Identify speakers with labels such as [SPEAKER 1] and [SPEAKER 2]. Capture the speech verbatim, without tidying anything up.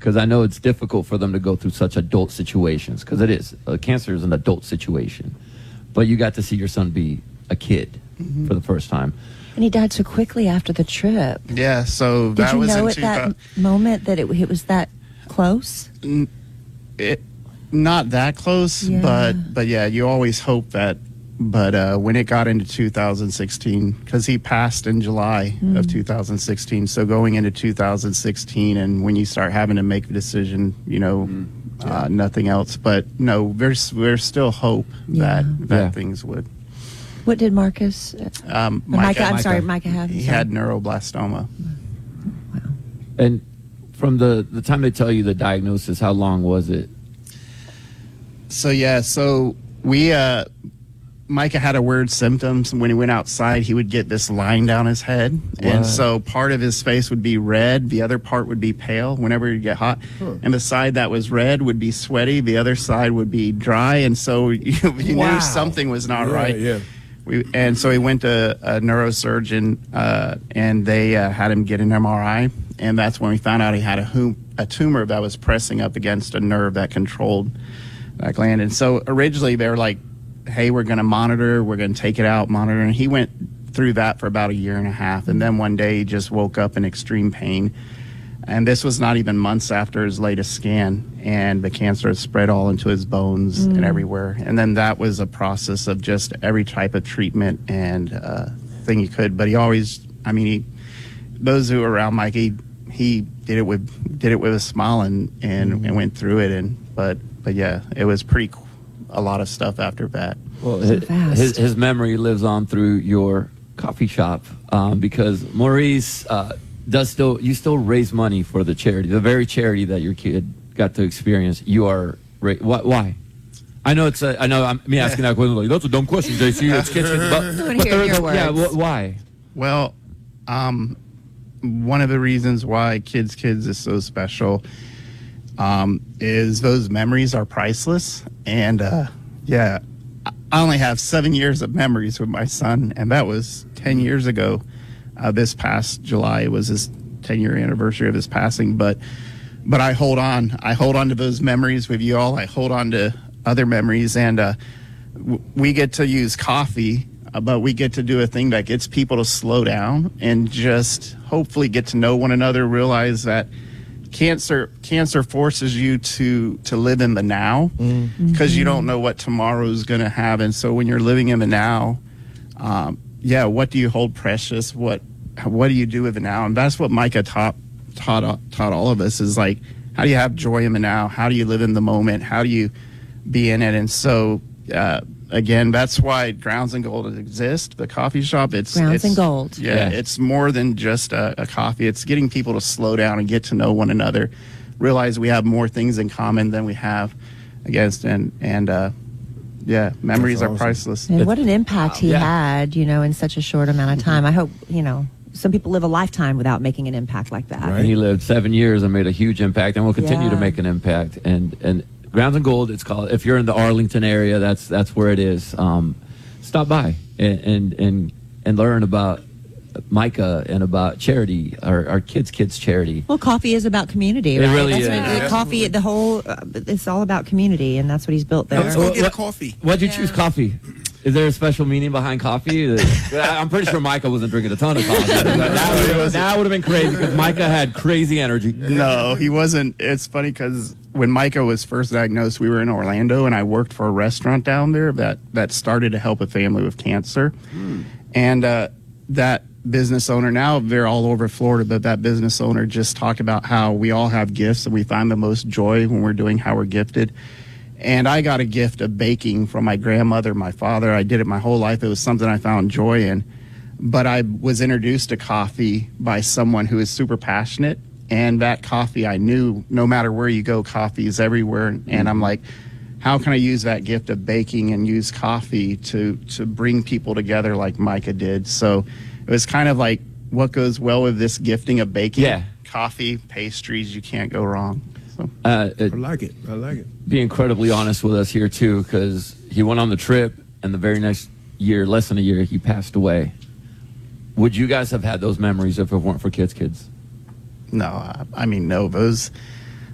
[SPEAKER 1] Because I know it's difficult for them to go through such adult situations, because it is. Uh, cancer is an adult situation. But you got to see your son be a kid mm-hmm. for the first time.
[SPEAKER 2] And he died so quickly after the trip.
[SPEAKER 3] Yeah, so
[SPEAKER 2] Did
[SPEAKER 3] that
[SPEAKER 2] you
[SPEAKER 3] was
[SPEAKER 2] know
[SPEAKER 3] in
[SPEAKER 2] at
[SPEAKER 3] two
[SPEAKER 2] that
[SPEAKER 3] thousand
[SPEAKER 2] moment that it, it was that close?
[SPEAKER 3] It, not that close,
[SPEAKER 2] Yeah.
[SPEAKER 3] but but yeah, you always hope that. But uh, when it got into two thousand sixteen, because he passed in July mm. of two thousand sixteen, so going into two thousand sixteen, and when you start having to make a decision, you know, mm. yeah. uh, nothing else. But no, there's there's still hope
[SPEAKER 2] yeah.
[SPEAKER 3] that that
[SPEAKER 1] yeah.
[SPEAKER 3] things would.
[SPEAKER 2] What did Marcus?
[SPEAKER 3] Um,
[SPEAKER 2] Micah, Micah, I'm
[SPEAKER 1] Micah.
[SPEAKER 2] sorry, Micah have.
[SPEAKER 3] He
[SPEAKER 2] sorry.
[SPEAKER 3] had neuroblastoma.
[SPEAKER 2] Wow.
[SPEAKER 1] And from the, the time they tell you the diagnosis, how long was it?
[SPEAKER 3] So yeah, so we uh, Micah had a weird symptoms. When he went outside, he would get this line down his head,
[SPEAKER 1] What?
[SPEAKER 3] and so part of his face would be red, the other part would be pale whenever he'd get hot, huh. and the side that was red would be sweaty, the other side would be dry, and so you, you
[SPEAKER 4] Wow.
[SPEAKER 3] knew something was not
[SPEAKER 4] Yeah,
[SPEAKER 3] right.
[SPEAKER 4] yeah.
[SPEAKER 3] We, and so he went to a neurosurgeon, uh, and they uh, had him get an M R I, and that's when we found out he had a, hum- a tumor that was pressing up against a nerve that controlled that gland. And so originally they were like, hey, we're going to monitor, we're going to take it out, monitor. And he went through that for about a year and a half. And then one day he just woke up in extreme pain. And this was not even months after his latest scan. And the cancer had spread all into his bones mm. and everywhere. And then that was a process of just every type of treatment and uh, thing he could. But he always, I mean, he, those who were around Mike, he, he did it with did it with a smile and, and, mm. and went through it. And but but yeah, it was pretty cool. A lot of stuff after that.
[SPEAKER 1] Well, his, his, his memory lives on through your coffee shop um, because Maurice uh, does still, you still raise money for the charity, the very charity that your kid got to experience. You are, ra- why? why? I know it's a, I know I'm me asking that question, like, that's a dumb question, J C. It's kitchen, but,
[SPEAKER 2] I want
[SPEAKER 1] but
[SPEAKER 2] to hear
[SPEAKER 1] there's
[SPEAKER 2] your
[SPEAKER 1] a- yeah,
[SPEAKER 2] words.
[SPEAKER 1] wh- why?
[SPEAKER 3] Well, um, one of the reasons why Kids Kids is so special um, is those memories are priceless. And uh, yeah, I only have seven years of memories with my son, and that was ten years ago. Uh, this past July was his ten-year anniversary of his passing. But but I hold on. I hold on to those memories with you all. I hold on to other memories, and uh, w- we get to use coffee, uh, but we get to do a thing that gets people to slow down and just hopefully get to know one another, realize that Cancer cancer forces you to to live in the now because mm-hmm. you don't know what tomorrow is going to have. And so when you're living in the now, um, yeah, what do you hold precious? What what do you do with the now? And that's what Micah taught taught taught all of us is like, how do you have joy in the now? How do you live in the moment? How do you be in it? And so uh, again, that's why Grounds and Gold exists. The coffee shop, it's
[SPEAKER 2] Grounds
[SPEAKER 3] it's,
[SPEAKER 2] and Gold.
[SPEAKER 3] Yeah,
[SPEAKER 1] Yeah.
[SPEAKER 3] it's more than just a, a coffee. It's getting people to slow down and get to know one another, realize we have more things in common than we have against, and and uh, yeah, memories
[SPEAKER 4] That's
[SPEAKER 3] are
[SPEAKER 4] awesome.
[SPEAKER 3] priceless.
[SPEAKER 2] And what an impact he
[SPEAKER 1] Yeah.
[SPEAKER 2] had, you know, in such a short amount of time. I hope, you know, some people live a lifetime without making an impact like that.
[SPEAKER 4] Right.
[SPEAKER 1] And he lived seven years and made a huge impact and will continue
[SPEAKER 2] Yeah.
[SPEAKER 1] to make an impact. And and Grounds and Gold, it's called. If you're in the Arlington area, that's that's where it is. Um, stop by and, and and and learn about Micah and about charity, our, our kids' kids charity.
[SPEAKER 2] Well, coffee is about community,
[SPEAKER 1] It
[SPEAKER 2] right?
[SPEAKER 1] really
[SPEAKER 2] That's
[SPEAKER 1] is.
[SPEAKER 2] what-
[SPEAKER 4] Yeah,
[SPEAKER 2] the coffee, the whole, uh, it's all about community, and that's what he's built there.
[SPEAKER 4] Let's go
[SPEAKER 1] Well,
[SPEAKER 4] get a
[SPEAKER 1] what-
[SPEAKER 4] coffee.
[SPEAKER 1] Why'd you choose coffee? Is there a special meaning behind coffee? That- I'm pretty sure Micah wasn't drinking a ton of coffee. That would have been crazy because Micah had crazy energy.
[SPEAKER 3] No, he wasn't. It's funny because when Micah was first diagnosed, we were in Orlando, and I worked for a restaurant down there that, that started to help a family with cancer. Mm. And uh, that business owner, now they're all over Florida, but that business owner just talked about how we all have gifts and we find the most joy when we're doing how we're gifted. And I got a gift of baking from my grandmother, my father. I did it my whole life. It was something I found joy in. But I was introduced to coffee by someone who is super passionate. And that coffee, I knew no matter where you go, coffee is everywhere. And I'm like, how can I use that gift of baking and use coffee to, to bring people together like Micah did? So it was kind of like what goes well with this gifting of baking.
[SPEAKER 1] Yeah.
[SPEAKER 3] Coffee, pastries, you can't go wrong. So.
[SPEAKER 1] Uh, it,
[SPEAKER 4] I like it. I like it.
[SPEAKER 1] be incredibly honest with us here too, because he went on the trip, and the very next year, less than a year, he passed away. Would you guys have had those memories if it weren't for Kids Kids?
[SPEAKER 3] No, I, I mean, no, those